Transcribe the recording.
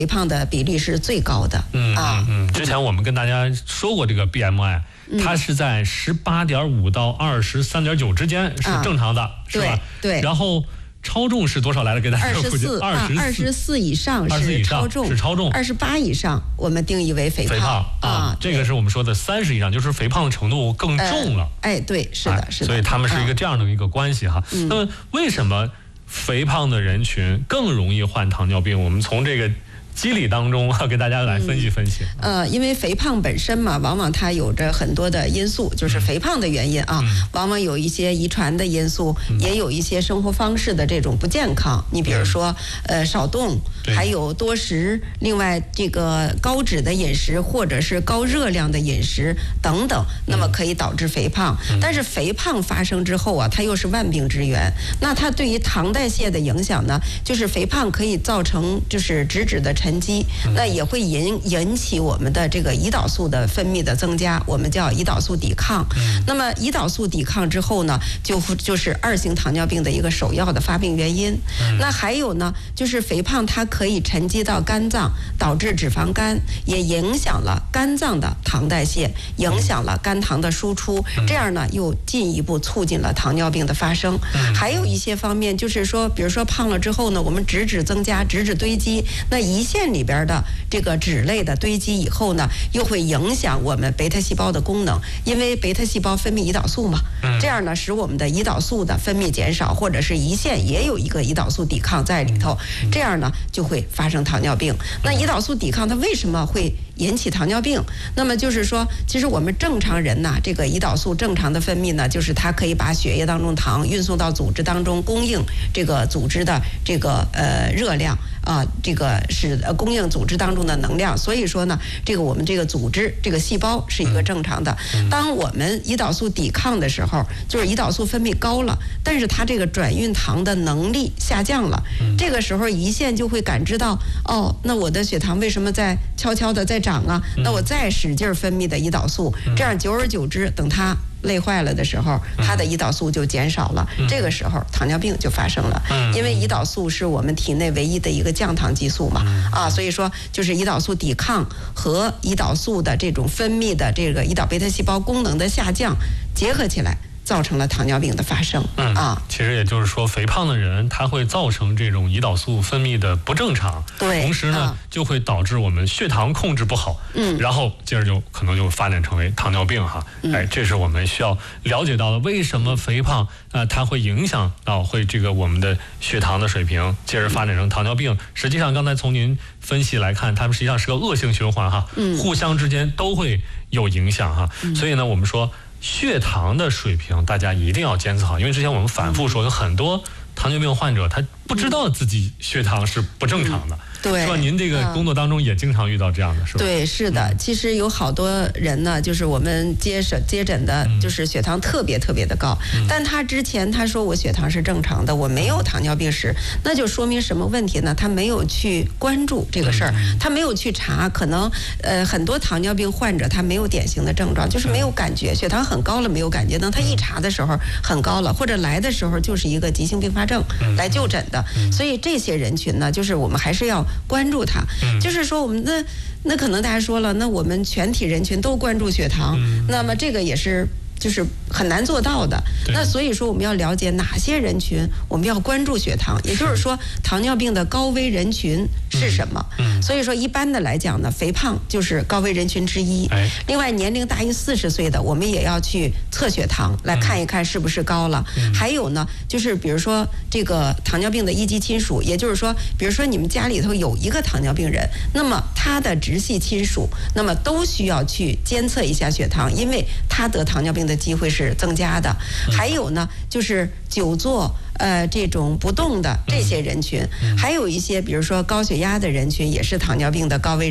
肥胖的比例是最高的。 之前我们跟大家说过这个 BMI，它是在18.5到23.9之间是正常的，是吧？ 对。 然后超重是多少来了？给大家普及。 24以上是超重，28以上我们定义为肥胖啊。这个是我们说的30以上，就是肥胖的程度更重了。 对，是的，是的。 所以他们是一个这样的一个关系哈。那么为什么肥胖的人群更容易患糖尿病？我们从这个机理当中给大家来分析分析。 因为肥胖本身嘛，往往它有着很多的因素，就是肥胖的原因啊，往往有一些遗传的因素，也有一些生活方式的这种不健康。你比如说，少动，还有多食，另外这个高脂的饮食或者是高热量的饮食等等，那么可以导致肥胖。但是肥胖发生之后啊，它又是万病之源。那它对于糖代谢的影响呢，就是肥胖可以造成就是直指的沉积，那也会引起我们的这个胰岛素的分泌的增加，我们叫胰岛素抵抗。那么胰岛素抵抗之后呢，就是2型糖尿病的一个首要的发病原因。那还有呢，就是肥胖它可以沉积到肝脏，导致脂肪肝，也影响了肝脏的糖代谢，影响了肝糖的输出，这样呢又进一步促进了糖尿病的发生。还有一些方面，就是说，比如说胖了之后呢，我们脂质增加，脂质堆积，那胰腺里边的这个脂类的堆积以后呢，又会影响我们贝塔细胞的功能，因为贝塔细胞分泌胰岛素嘛，这样呢使我们的胰岛素的分泌减少，或者是胰腺也有一个胰岛素抵抗在里头，这样呢就会发生糖尿病。那胰岛素抵抗它为什么会引起糖尿病？那么就是说，其实我们正常人呢，这个胰岛素正常的分泌呢，就是它可以把血液当中糖运送到组织当中，供应这个组织的这个热量啊，这个是供应组织当中的能量。所以说呢，这个我们这个组织这个细胞是一个正常的。当我们胰岛素抵抗的时候，就是胰岛素分泌高了，但是它这个转运糖的能力下降了，这个时候胰腺就会感知到，那我的血糖为什么在悄悄的在涨啊？那我再使劲分泌的胰岛素，这样久而久之，等它累坏了的时候，它的胰岛素就减少了，这个时候糖尿病就发生了。因为胰岛素是我们体内唯一的一个降糖激素嘛，所以说就是胰岛素抵抗和胰岛素的这种分泌的这个胰岛贝塔细胞功能的下降结合起来，造成了糖尿病的发生。 其实也就是说，肥胖的人他会造成这种胰岛素分泌的不正常， 对， 同时呢，就会导致我们血糖控制不好，然后接着就可能就发展成为糖尿病哈。这是我们需要了解到的，为什么肥胖它会影响到这个我们的血糖的水平，接着发展成糖尿病。实际上刚才从您分析来看，它们实际上是个恶性循环哈，互相之间都会有影响哈。所以呢，我们说血糖的水平大家一定要监测好，因为之前我们反复说，有很多糖尿病患者他不知道自己血糖是不正常的。 对， 是吧？您这个工作当中也经常遇到这样的，是吧？ 对，是的。其实有好多人呢，就是我们接诊的，就是血糖特别特别的高，但他之前他说我血糖是正常的，我没有糖尿病史，那就说明什么问题呢？他没有去关注这个事儿，他没有去查，可能很多糖尿病患者他没有典型的症状，就是没有感觉，血糖很高了没有感觉，等他一查的时候很高了，或者来的时候就是一个急性并发症来就诊的，所以这些人群呢，就是我们还是要关注它。就是说我们的那可能大家说了，那我们全体人群都关注血糖，那么这个也是就是很难做到的。那所以说我们要了解哪些人群我们要关注血糖，也就是说糖尿病的高危人群是什么。所以说一般的来讲呢，肥胖就是高危人群之一。另外年龄大于40岁的，我们也要去测血糖来看一看是不是高了。还有呢，就是比如说这个糖尿病的一级亲属，也就是说比如说你们家里头有一个糖尿病人，那么他的直系亲属那么都需要去监测一下血糖，因为他得糖尿病的机会是增加的。还有呢，就是久坐这种不动的这些人群，还有一些比如说高血压的人群，也是糖尿病的高危